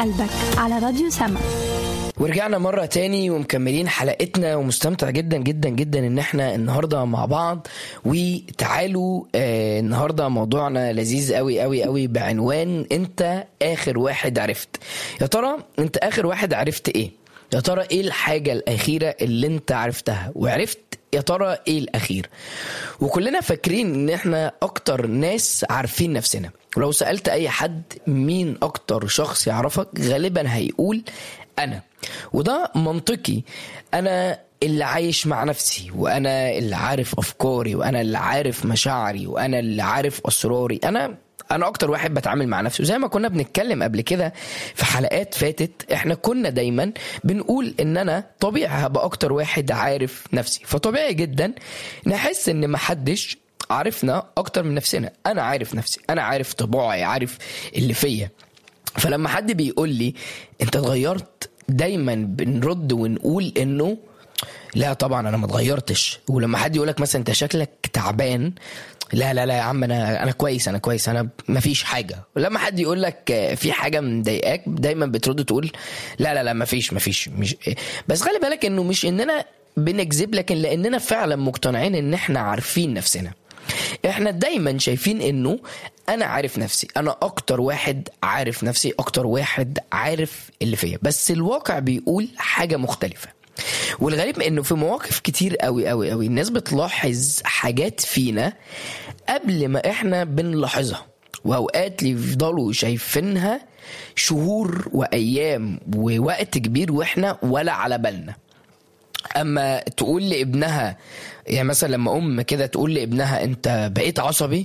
قلبك على راديو سما. ورجعنا مرة تاني ومكملين حلقتنا، ومستمتع جدا جدا جدا ان احنا النهاردة مع بعض. وتعالوا النهاردة موضوعنا لذيذ قوي قوي قوي بعنوان انت اخر واحد عرفت. يا ترى انت اخر واحد عرفت ايه؟ يا ترى ايه الحاجة الاخيرة اللي انت عرفتها وعرفت يا ترى ايه الاخير؟ وكلنا فاكرين ان احنا اكتر ناس عارفين نفسنا، ولو سألت اي حد مين اكتر شخص يعرفك غالبا هيقول انا. وده منطقي، انا اللي عايش مع نفسي، وانا اللي عارف افكاري، وانا اللي عارف مشاعري، وانا اللي عارف اسراري. انا اكتر واحد بتعامل مع نفسي. وزي ما كنا بنتكلم قبل كده في حلقات فاتت، احنا كنا دايما بنقول ان انا طبيعي هبقى اكتر واحد عارف نفسي، فطبيعي جدا نحس ان محدش عارفنا اكتر من نفسنا. انا عارف نفسي، انا عارف طباعي، عارف اللي فيا. فلما حد بيقول لي انت اتغيرت، دايما بنرد ونقول انه لا طبعا انا ما اتغيرتش. ولما حد يقولك مثلا انت شكلك تعبان، لا لا لا يا عم انا كويس، انا كويس، انا ما فيش حاجه. ولما حد يقولك في حاجه مضايقاك، دايما بترد تقول لا لا لا ما فيش مش. بس خلي بالك انه مش اننا بنكذب، لكن لاننا فعلا مقتنعين ان احنا عارفين نفسنا. احنا دايما شايفين انه انا عارف نفسي، انا اكتر واحد عارف نفسي، اكتر واحد عارف اللي فيا. بس الواقع بيقول حاجة مختلفة. والغريب انه في مواقف كتير قوي قوي قوي الناس بتلاحظ حاجات فينا قبل ما احنا بنلاحظها، واوقات يفضلوا شايفينها شهور وايام ووقت كبير واحنا ولا على بالنا. اما تقول لابنها، يعني مثلا لما ام كده تقول لابنها انت بقيت عصبي،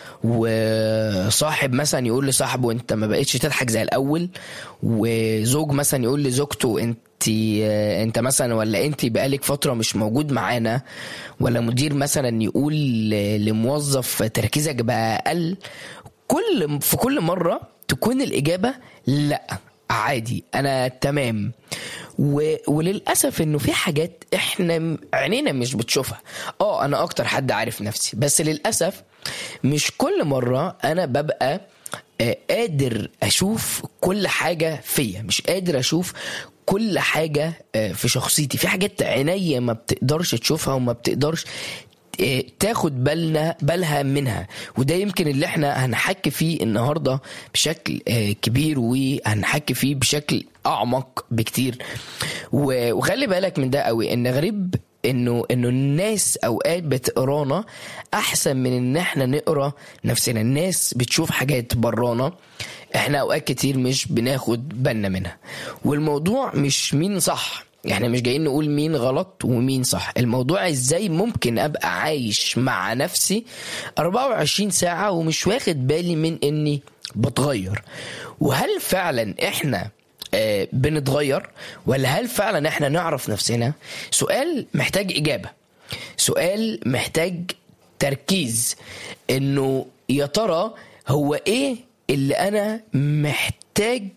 وصاحب مثلا يقول لصاحبه انت ما بقيتش تضحك زي الاول، وزوج مثلا يقول لزوجته انت مثلا ولا انت بقالك فترة مش موجود معانا، ولا مدير مثلا يقول لموظف تركيزك بقى اقل، في كل مرة تكون الاجابة لا عادي انا تمام. وللأسف انه في حاجات احنا عينينا مش بتشوفها. انا اكتر حد عارف نفسي، بس للأسف مش كل مرة انا ببقى قادر اشوف كل حاجة فيا، مش قادر اشوف كل حاجة في شخصيتي. في حاجات عينيا ما بتقدرش تشوفها وما بتقدرش تاخد بالها منها. وده يمكن اللي احنا هنحكي فيه النهاردة بشكل كبير، وهنحكي فيه بشكل اعمق بكتير. وخلي بالك من ده قوي، ان غريب انه الناس اوقات بتقرانا احسن من ان احنا نقرا نفسنا. الناس بتشوف حاجات برانا احنا اوقات كتير مش بناخد بالنا منها. والموضوع مش مين صح، يعني مش جايين نقول مين غلط ومين صح. الموضوع ازاي ممكن ابقى عايش مع نفسي 24 ساعة ومش واخد بالي من اني بتغير. وهل فعلا احنا بنتغير، ولا هل فعلا احنا نعرف نفسنا؟ سؤال محتاج اجابة، سؤال محتاج تركيز. انه يا ترى هو ايه اللي انا محتاج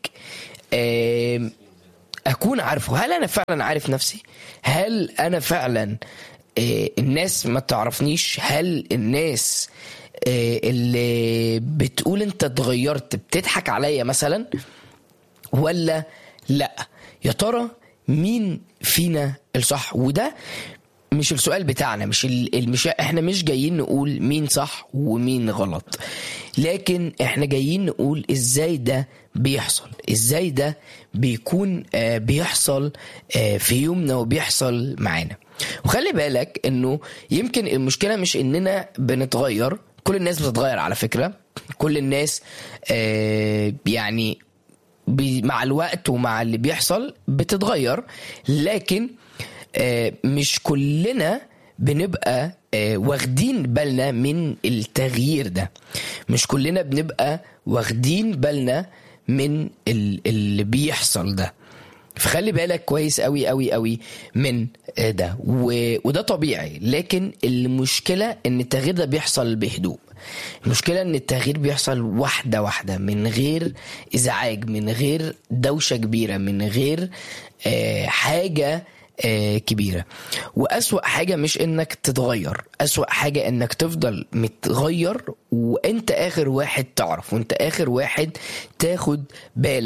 اكون عارفه؟ هل انا فعلا عارف نفسي؟ هل انا فعلا الناس ما تعرفنيش؟ هل الناس اللي بتقول انت اتغيرت بتضحك عليا مثلا، ولا لا؟ يا ترى مين فينا الصح؟ وده مش السؤال بتاعنا، مش احنا مش جايين نقول مين صح ومين غلط، لكن احنا جايين نقول ازاي ده بيحصل، ازاي ده بيكون بيحصل في يومنا وبيحصل معانا. وخلي بالك انه يمكن المشكلة مش اننا بنتغير. كل الناس بتتغير على فكرة، كل الناس يعني مع الوقت ومع اللي بيحصل بتتغير، لكن مش كلنا بنبقى واخدين بالنا من التغيير ده. مش كلنا بنبقى واخدين بالنا من اللي بيحصل ده. فخلي بالك كويس قوي قوي قوي من ده. وده طبيعي، لكن المشكلة ان التغيير ده بيحصل بهدوء. المشكلة ان التغيير بيحصل واحدة واحدة، من غير ازعاج، من غير دوشة كبيرة، من غير حاجة كبيرة. وأسوأ حاجة مش انك تتغير، أسوأ حاجة انك تفضل متغير وانت اخر واحد تعرف، وانت اخر واحد تاخد بالك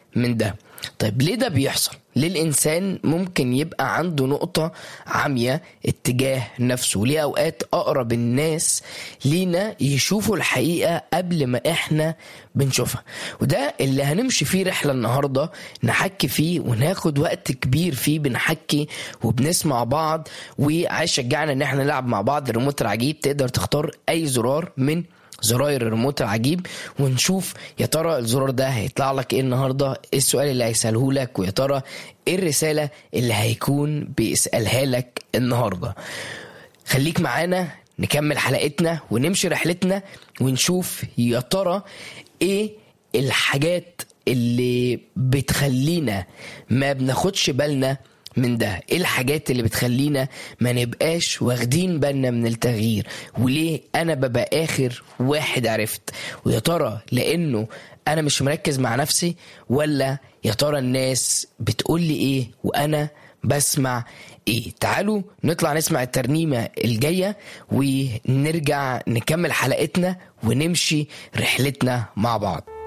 من ده. طيب ليه ده بيحصل؟ ليه الإنسان ممكن يبقى عنده نقطة عمياء اتجاه نفسه؟ ليه أوقات أقرب الناس لينا يشوفوا الحقيقة قبل ما إحنا بنشوفها؟ وده اللي هنمشي فيه رحلة النهاردة، نحكي فيه وناخد وقت كبير فيه بنحكي وبنسمع بعض. وعايز شجعنا إن إحنا نلعب مع بعض الريموت العجيب. تقدر تختار أي زرار من زراير الريموت العجيب ونشوف يا ترى الزرار ده هيطلع لك ايه النهارده، ايه السؤال اللي هيسأله لك، ويا ترى ايه الرسالة اللي هيكون بيسألها لك النهارده. خليك معانا نكمل حلقتنا ونمشي رحلتنا ونشوف يا ترى ايه الحاجات اللي بتخلينا ما بناخدش بالنا من ده، ايه الحاجات اللي بتخلينا ما نبقاش واخدين بالنا من التغيير، وليه انا ببقى اخر واحد عرفت. ويا ترى لانه انا مش مركز مع نفسي، ولا يا ترى الناس بتقول لي ايه وانا بسمع ايه؟ تعالوا نطلع نسمع الترنيمة الجاية ونرجع نكمل حلقتنا ونمشي رحلتنا مع بعض.